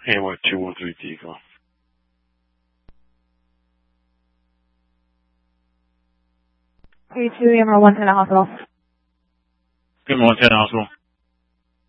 AMR 213 Deacon. Hey, 2 AMR 110 Hospital. Good morning, 10 Hospital.